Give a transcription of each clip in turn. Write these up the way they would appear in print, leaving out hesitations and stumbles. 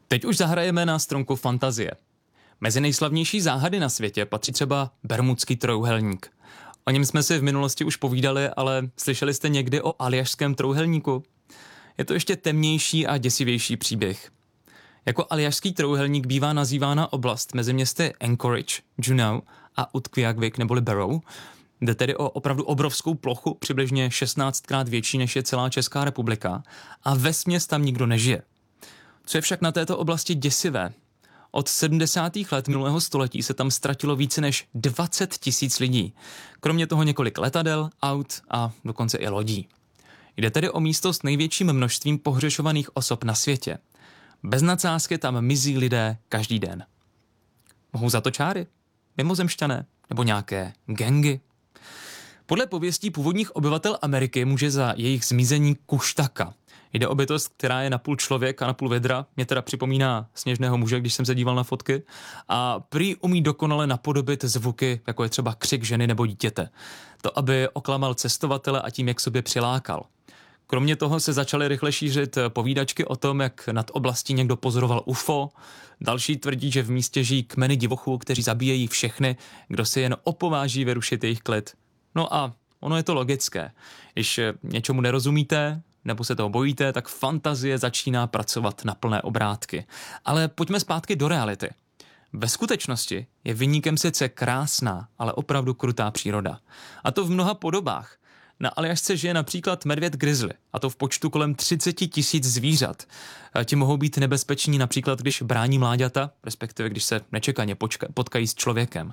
Teď už zahrajeme na strunku fantazie. Mezi nejslavnější záhady na světě patří třeba Bermudský trojúhelník. O něm jsme si v minulosti už povídali, ale slyšeli jste někdy o Aljašském trojúhelníku? Je to ještě temnější a děsivější příběh. Jako Aljašský trojúhelník bývá nazývána oblast mezi městy Anchorage, Juneau a Utqiagvik neboli Barrow. Jde tedy o opravdu obrovskou plochu, přibližně 16krát větší než je celá Česká republika, a vesměs tam nikdo nežije. Co je však na této oblasti děsivé? Od 70. let minulého století se tam ztratilo více než 20 000 lidí. Kromě toho několik letadel, aut a dokonce i lodí. Jde tedy o místo s největším množstvím pohřešovaných osob na světě. Bez nadsázky tam mizí lidé každý den. Mohou za to čáry? Mimozemšťané? Nebo nějaké gangy? Podle pověstí původních obyvatel Ameriky může za jejich zmizení kuštaka. Jde o bytost, která je napůl člověk a napůl vědra. Mě teda připomíná sněžného muže, když jsem se díval na fotky. A prý umí dokonale napodobit zvuky, jako je třeba křik ženy nebo dítěte. To, aby oklamal cestovatele a tím, jak sobě přilákal. Kromě toho se začaly rychle šířit povídačky o tom, jak nad oblastí někdo pozoroval UFO. Další tvrdí, že v místě žijí kmeny divochů, kteří zabíjejí všechny, kdo si jen opováží vyrušit jejich klid. No a ono je to logické. Když něčemu nerozumíte, nebo se toho bojíte, tak fantazie začíná pracovat na plné obrátky. Ale pojďme zpátky do reality. Ve skutečnosti je viníkem sice krásná, ale opravdu krutá příroda. A to v mnoha podobách. Na Aljašce žije například medvěd grizzly, a to v počtu kolem 30 000 zvířat. Ti mohou být nebezpeční například, když brání mláďata, respektive když se nečekaně potkají s člověkem.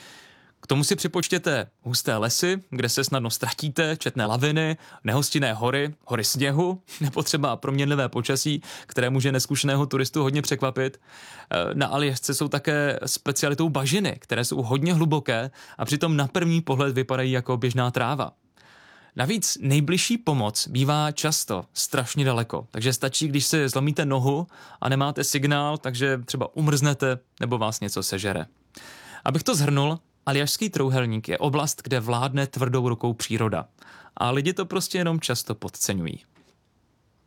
K tomu si připočtěte husté lesy, kde se snadno ztratíte, četné laviny, nehostinné hory sněhu, nebo třeba proměnlivé počasí, které může neskušeného turistu hodně překvapit. Na Aljašce jsou také specialitou bažiny, které jsou hodně hluboké a přitom na první pohled vypadají jako běžná tráva. Navíc nejbližší pomoc bývá často strašně daleko, takže stačí, když si zlomíte nohu a nemáte signál, takže třeba umrznete nebo vás něco sežere. Abych to shrnul, Aljašský trojúhelník je oblast, kde vládne tvrdou rukou příroda. A lidi to prostě jenom často podceňují.